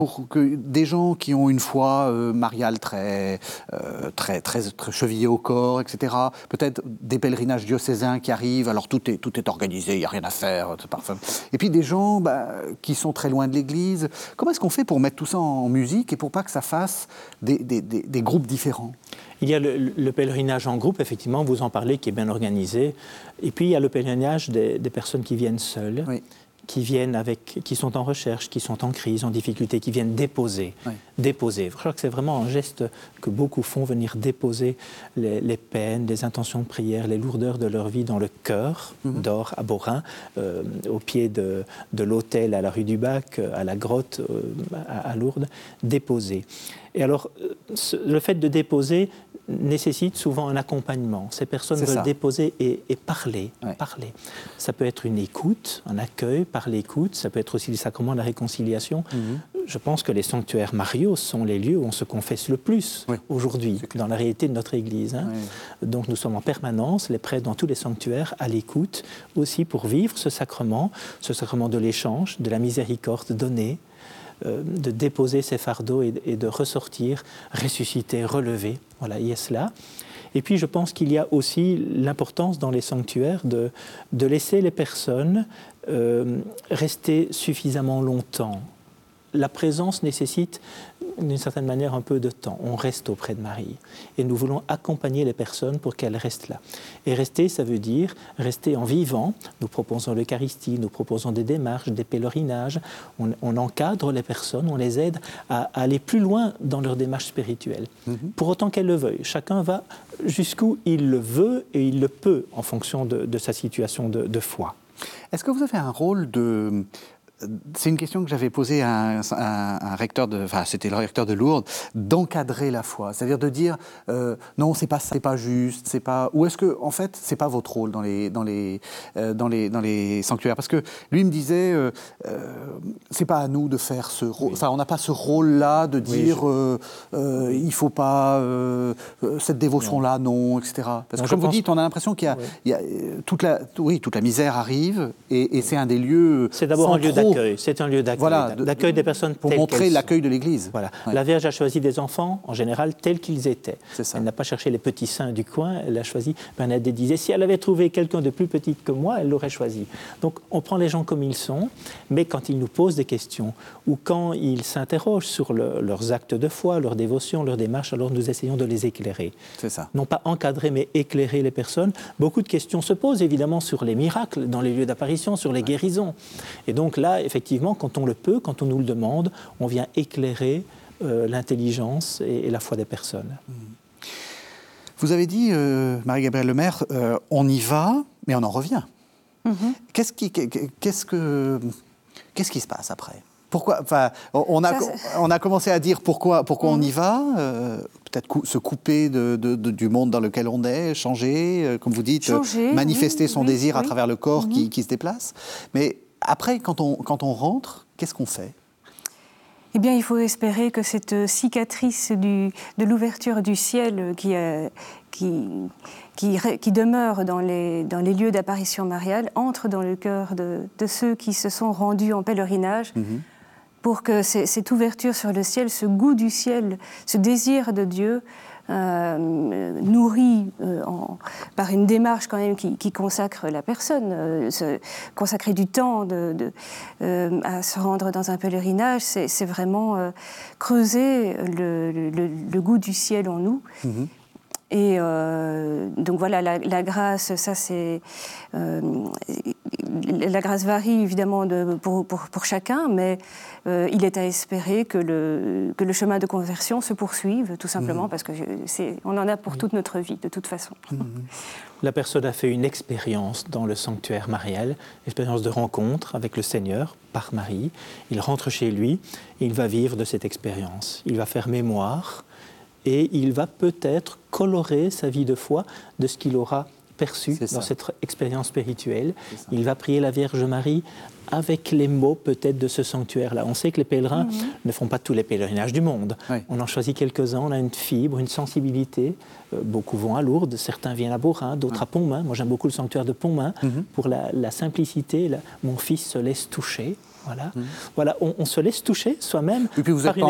Pour que des gens qui ont une foi mariale très chevillée au corps, etc., peut-être des pèlerinages diocésains qui arrivent, alors tout est organisé, il n'y a rien à faire, c'est parfait. Et puis des gens qui sont très loin de l'Église. Comment est-ce qu'on fait pour mettre tout ça en musique et pour pas que ça fasse des groupes différents ? Il y a le pèlerinage en groupe, effectivement, vous en parlez, qui est bien organisé. Et puis il y a le pèlerinage des personnes qui viennent seules. Oui. Qui sont en recherche, qui sont en crise, en difficulté, qui viennent déposer. Oui. Déposer. Je crois que c'est vraiment un geste que beaucoup font, venir déposer les peines, les intentions de prière, les lourdeurs de leur vie dans le chœur d'Or à Beaurain, au pied de l'autel à la rue du Bac, à la grotte à Lourdes, déposer. Et alors, le fait de déposer nécessite souvent un accompagnement. Ces personnes veulent déposer et parler, parler. Ça peut être une écoute, un accueil par l'écoute, ça peut être aussi le sacrement de la réconciliation. Je pense que les sanctuaires mariaux sont les lieux où on se confesse le plus aujourd'hui, dans la réalité de notre Église. Donc nous sommes en permanence, les prêtres dans tous les sanctuaires, à l'écoute, aussi pour vivre ce sacrement de l'échange, de la miséricorde donnée, de déposer ses fardeaux et de ressortir, ressusciter, relever. Voilà, il y a cela. Et puis je pense qu'il y a aussi l'importance dans les sanctuaires de laisser les personnes rester suffisamment longtemps. La présence nécessite d'une certaine manière un peu de temps. On reste auprès de Marie et nous voulons accompagner les personnes pour qu'elles restent là. Et rester, ça veut dire rester en vivant. Nous proposons l'Eucharistie, nous proposons des démarches, des pèlerinages. On encadre les personnes, on les aide à aller plus loin dans leur démarche spirituelle. Pour autant qu'elles le veuillent. Chacun va jusqu'où il le veut et il le peut en fonction de sa situation de foi. Est-ce que vous avez un rôle de... C'est une question que j'avais posée à un recteur c'était le recteur de Lourdes, d'encadrer la foi, c'est-à-dire de dire non, c'est pas ça, c'est pas juste, c'est pas. Ou est-ce que en fait c'est pas votre rôle dans les sanctuaires, parce que lui me disait c'est pas à nous de faire ce rôle, enfin on n'a pas ce rôle-là de dire il faut pas cette dévotion-là, non, etc. Parce que comme vous dites, on a l'impression qu'il y a toute la misère arrive et c'est un des lieux. C'est d'abord un lieu d'accueil. C'est un lieu d'accueil, voilà, d'accueil des personnes pour montrer l'accueil de l'Église. Voilà. La Vierge a choisi des enfants, en général, tels qu'ils étaient. Elle n'a pas cherché les petits saints du coin, elle a choisi. Bernadette disait, si elle avait trouvé quelqu'un de plus petit que moi, elle l'aurait choisi. Donc on prend les gens comme ils sont, mais quand ils nous posent des questions ou quand ils s'interrogent sur leurs actes de foi, leur dévotion, leur démarche, alors nous essayons de les éclairer. C'est ça. Non pas encadrer, mais éclairer les personnes. Beaucoup de questions se posent, évidemment, sur les miracles dans les lieux d'apparition, sur les guérisons. Et donc là, effectivement, quand on le peut, quand on nous le demande, on vient éclairer l'intelligence et la foi des personnes. Vous avez dit, Marie-Gabrielle Lemaire, on y va, mais on en revient. Qu'est-ce qui se passe après ? Pourquoi, on a commencé à dire pourquoi on y va, peut-être se couper du monde dans lequel on est, changer, comme vous dites, manifester son désir à travers le corps qui se déplace. Mais après, quand on rentre, qu'est-ce qu'on fait ? Eh bien, il faut espérer que cette cicatrice de l'ouverture du ciel qui demeure dans les lieux d'apparition mariale entre dans le cœur de ceux qui se sont rendus en pèlerinage, pour que cette ouverture sur le ciel, ce goût du ciel, ce désir de Dieu, nourri par une démarche quand même qui consacre la personne, consacrer du temps à se rendre dans un pèlerinage, c'est vraiment creuser le goût du ciel en nous. Et donc voilà, la grâce, ça c'est... la grâce varie évidemment pour chacun, mais il est à espérer que le chemin de conversion se poursuive, tout simplement, parce qu'on en a pour toute notre vie, de toute façon. La personne a fait une expérience dans le sanctuaire marial, expérience de rencontre avec le Seigneur, par Marie. Il rentre chez lui, et il va vivre de cette expérience. Il va faire mémoire, et il va peut-être colorer sa vie de foi de ce qu'il aura perçu dans cette expérience spirituelle. Il va prier la Vierge Marie avec les mots peut-être de ce sanctuaire-là. On sait que les pèlerins ne font pas tous les pèlerinages du monde. On en choisit quelques-uns, on a une fibre, une sensibilité. Beaucoup vont à Lourdes, certains viennent à Beaurain, d'autres à Pontmain. Moi j'aime beaucoup le sanctuaire de Pontmain pour la simplicité. Mon fils se laisse toucher. Voilà, voilà on se laisse toucher soi-même. Et puis vous par êtes une